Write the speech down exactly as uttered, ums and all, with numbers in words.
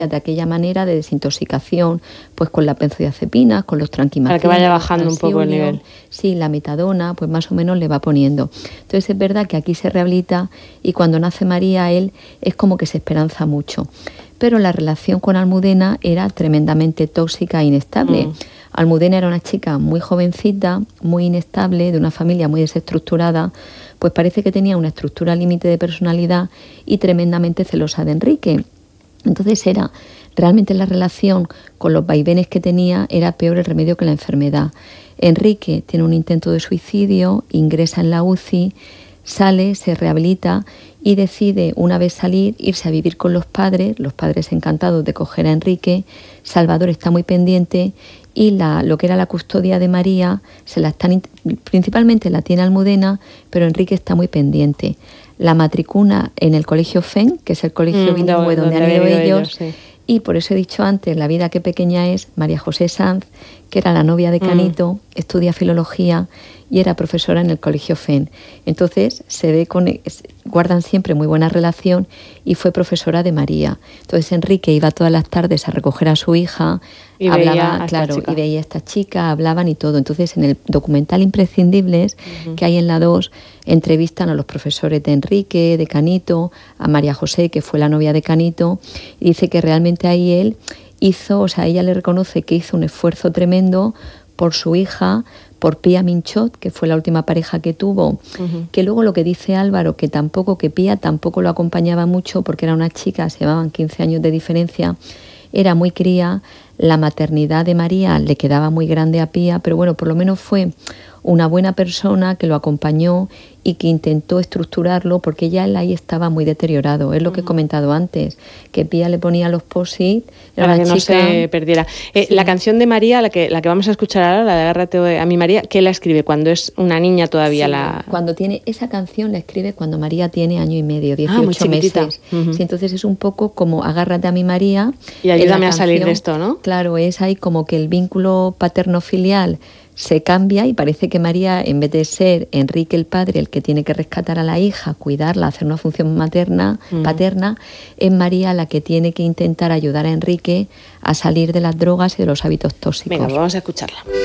de aquella manera de desintoxicación, pues con las benzodiazepinas, con los tranquimacines. Para que vaya bajando un poco el nivel. Sí, la metadona, pues más o menos le va poniendo. Entonces es verdad que aquí se rehabilita y cuando nace María, él es como que se esperanza mucho. Pero la relación con Almudena era tremendamente tóxica e inestable. Mm. Almudena era una chica muy jovencita, muy inestable, de una familia muy desestructurada, pues parece que tenía una estructura límite de personalidad y tremendamente celosa de Enrique. Entonces era, realmente la relación con los vaivenes que tenía era peor el remedio que la enfermedad. Enrique tiene un intento de suicidio, ingresa en la U C I, sale, se rehabilita y decide, una vez salir, irse a vivir con los padres, los padres encantados de coger a Enrique. Salvador está muy pendiente y la, lo que era la custodia de María, se la están, principalmente la tiene Almudena, pero Enrique está muy pendiente. La matricuna en el colegio F E N, que es el colegio mm, bilingüe donde, donde han ido ellos, ellos sí. Y por eso he dicho antes, la vida que pequeña es. María José Sanz, que era la novia de Canito, mm. estudia filología y era profesora en el colegio F E N. Entonces se ve con, guardan siempre muy buena relación y fue profesora de María. Entonces Enrique iba todas las tardes a recoger a su hija, y hablaba, veía claro, y veía a esta chica, hablaban y todo. Entonces en el documental Imprescindibles, uh-huh. que hay en la dos, entrevistan a los profesores de Enrique, de Canito, a María José, que fue la novia de Canito, y dice que realmente ahí él hizo, o sea, ella le reconoce que hizo un esfuerzo tremendo por su hija, por Pía Minchot, que fue la última pareja que tuvo, uh-huh. que luego lo que dice Álvaro, que tampoco, que Pía tampoco lo acompañaba mucho porque era una chica, se llevaban quince años de diferencia, era muy cría, la maternidad de María le quedaba muy grande a Pía, pero bueno, por lo menos fue una buena persona que lo acompañó y que intentó estructurarlo porque ya él ahí estaba muy deteriorado. Es lo que he comentado antes, que Pía le ponía los posit para que chica... no se perdiera. Eh, sí. La canción de María, la que, la que vamos a escuchar ahora, la de Agárrate a mi María, ¿qué la escribe? Cuando es una niña todavía. Sí, la cuando tiene esa canción la escribe cuando María tiene año y medio, dieciocho ah, meses. Uh-huh. Sí, entonces es un poco como Agárrate a mi María. Y ayúdame a salir de esto, ¿no? Claro, es ahí como que el vínculo paterno-filial se cambia y parece que María, en vez de ser Enrique el padre el que tiene que rescatar a la hija, cuidarla, hacer una función materna, uh-huh. paterna, es María la que tiene que intentar ayudar a Enrique a salir de las drogas y de los hábitos tóxicos. Venga, vamos a escucharla.